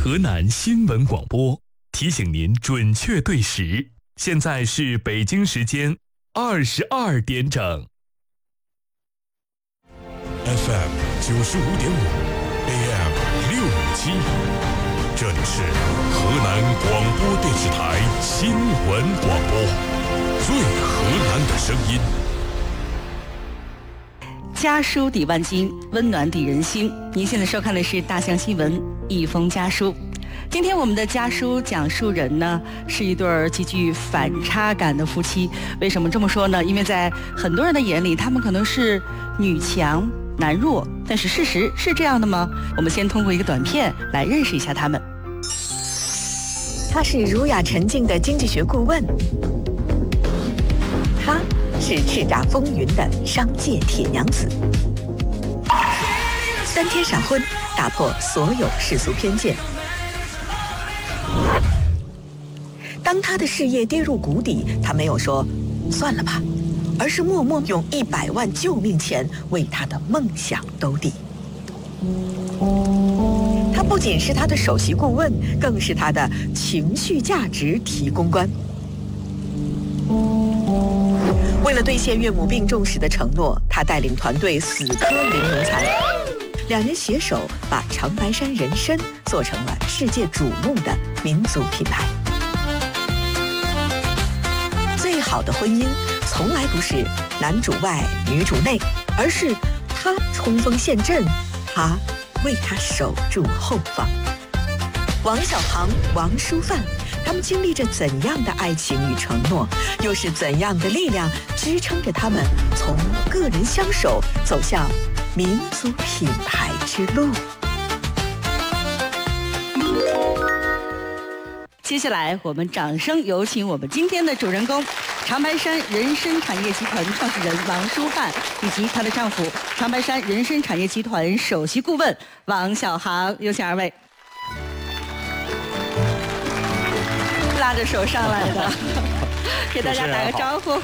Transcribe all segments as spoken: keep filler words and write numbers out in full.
河南新闻广播提醒您准确对时，现在是北京时间二十二点整。 F M 九十五点五 ，A M 六五七，这里是河南广播电视台新闻广播，最河南的声音。 家书抵万金，温暖抵人心。您现在收看的是大象新闻一封家书。今天我们的家书讲述人呢，是一对极具反差感的夫妻。为什么这么说呢？因为在很多人的眼里，他们可能是女强男弱，但是事实是这样的吗？我们先通过一个短片来认识一下他们。 他是儒雅沉静的经济学顾问，他是叱咤风云的商界铁娘子。三天闪婚，打破所有世俗偏见。当他的事业跌入谷底，他没有说算了吧，而是默默用一百万救命钱为他的梦想兜底。他不仅是他的首席顾问，更是他的情绪价值提供官。为了兑现岳母病重时的承诺，他带领团队死磕零奴才，两人携手把长白山人参做成了世界瞩目的民族品牌。最好的婚姻从来不是男主外女主内，而是他冲锋陷阵，他为他守住后方。王小航、王淑范，他们经历着怎样的爱情与承诺，又是怎样的力量支撑着他们从个人相守走向民族品牌之路？ 接下来我们掌声有请我们今天的主人公，长白山人参产业集团创始人王淑范以及她的丈夫，长白山人参产业集团首席顾问王小航，有请二位。拉着手上来的，给大家打个招呼。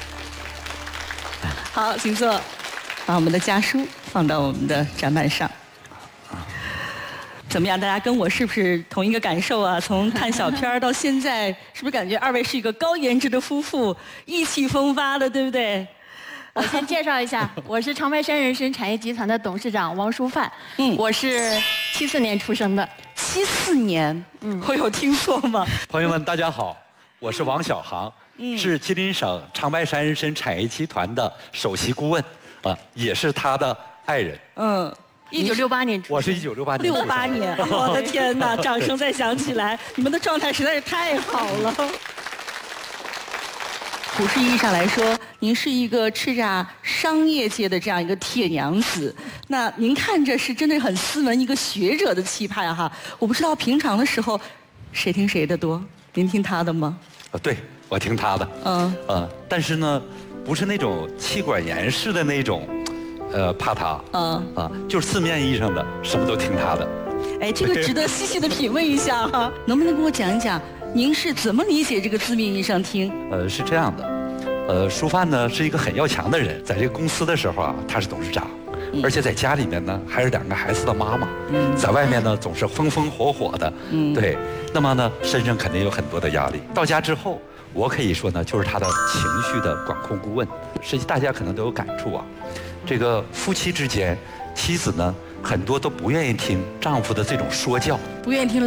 好，请坐。把我们的家书放到我们的展板上。怎么样？大家跟我是不是同一个感受啊？从看小片到现在，是不是感觉二位是一个高颜值的夫妇，意气风发的，对不对？ 我先介绍一下，我是长白山人参产业集团的董事长王淑范。嗯，我是七四年出生的。 七四年，嗯，我有听错吗？ 朋友们，大家好，我是王小航，嗯、是吉林省长白山人参产业集团的首席顾问，啊，也是他的爱人。 嗯。一九六八年出生， 我是一九六八年。 六八年，我的天哪！掌声再响起来，你们的状态实在是太好了。普世意义上来说，您是一个叱咤商业界的这样一个铁娘子，那您看着是真的很斯文，一个学者的气派哈。我不知道平常的时候，谁听谁的多？您听他的吗？ 啊，对，我听他的。嗯。呃，但是呢，不是那种妻管严式的那种。呃，怕他，嗯啊，就是字面意义上的，什么都听他的。 哎，这个值得细细的品味一下哈。能不能跟我讲一讲，您是怎么理解这个字面意义上听？ 呃，是这样的，呃，淑范呢是一个很要强的人，在这个公司的时候啊，他是董事长，嗯、而且在家里面呢还是两个孩子的妈妈，嗯、在外面呢总是风风火火的，嗯、对，那么呢身上肯定有很多的压力。到家之后，我可以说呢就是他的情绪的管控顾问。实际大家可能都有感触啊。这个夫妻之间，妻子呢很多都不愿意听丈夫的这种说教， 不愿意听